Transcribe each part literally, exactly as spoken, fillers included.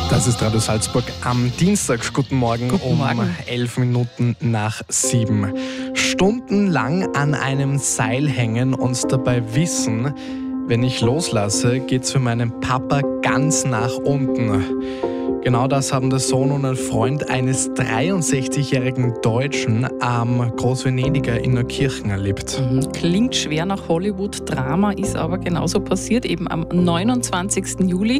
Das ist Radio Salzburg am Dienstag. Guten Morgen, Guten um Morgen. elf Minuten nach sieben. Stundenlang an einem Seil hängen und dabei wissen, wenn ich loslasse, geht's für meinen Papa ganz nach unten. Genau das haben der Sohn und ein Freund eines dreiundsechzigjährigen Deutschen am Großvenediger in Neukirchen erlebt. Mhm. Klingt schwer nach Hollywood-Drama, ist aber genauso passiert, eben am neunundzwanzigsten Juli.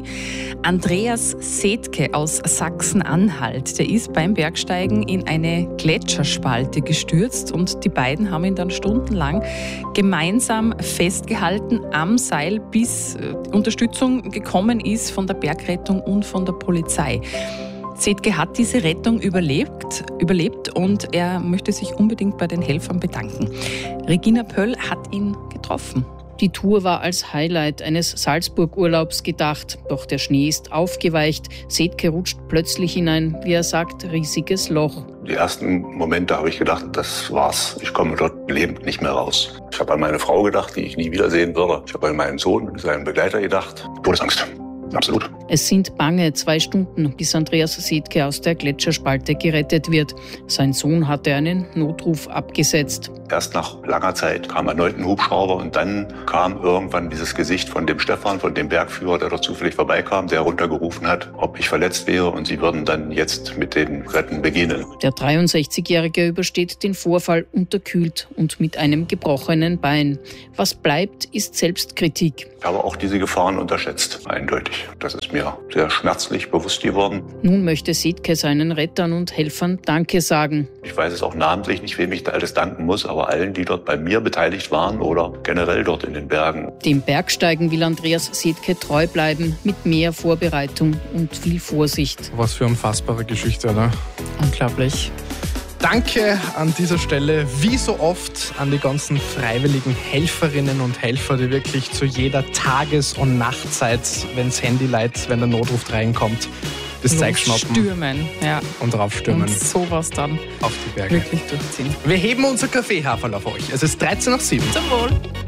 Andreas Setke aus Sachsen-Anhalt, der ist beim Bergsteigen in eine Gletscherspalte gestürzt und die beiden haben ihn dann stundenlang gemeinsam festgehalten am Seil, bis Unterstützung gekommen ist von der Bergrettung und von der Polizei. Setke hat diese Rettung überlebt, überlebt und er möchte sich unbedingt bei den Helfern bedanken. Regina Pöll hat ihn getroffen. Die Tour war als Highlight eines Salzburg-Urlaubs gedacht, doch der Schnee ist aufgeweicht. Setke rutscht plötzlich in ein, wie er sagt, riesiges Loch. Die ersten Momente habe ich gedacht, das war's. Ich komme dort lebend nicht mehr raus. Ich habe an meine Frau gedacht, die ich nie wiedersehen würde. Ich habe an meinen Sohn und seinen Begleiter gedacht. Todesangst. Absolut. Es sind bange zwei Stunden, bis Andreas Setke aus der Gletscherspalte gerettet wird. Sein Sohn hatte einen Notruf abgesetzt. Erst nach langer Zeit kam erneut ein Hubschrauber und dann kam irgendwann dieses Gesicht von dem Stefan, von dem Bergführer, der dort zufällig vorbeikam, der runtergerufen hat, ob ich verletzt wäre und sie würden dann jetzt mit dem Retten beginnen. Der dreiundsechzigjährige übersteht den Vorfall unterkühlt und mit einem gebrochenen Bein. Was bleibt, ist Selbstkritik. Ich habe auch diese Gefahren unterschätzt, eindeutig. Das ist mir sehr schmerzlich bewusst geworden. Nun möchte Setke seinen Rettern und Helfern Danke sagen. Ich weiß es auch namentlich nicht, wem ich da alles danken muss, aber allen, die dort bei mir beteiligt waren oder generell dort in den Bergen. Dem Bergsteigen will Andreas Setke treu bleiben, mit mehr Vorbereitung und viel Vorsicht. Was für eine unfassbare Geschichte, oder? Unglaublich. Danke an dieser Stelle, wie so oft, an die ganzen freiwilligen Helferinnen und Helfer, die wirklich zu jeder Tages- und Nachtzeit, wenn's Handy leiht, wenn der Notruf reinkommt, das Zeug schnappen Stürmen, ja. und draufstürmen Und sowas dann auf die Berge. wirklich durchziehen. Wir heben unser Kaffeehaferl auf euch. Es ist dreizehn nach sieben. Zum Wohl.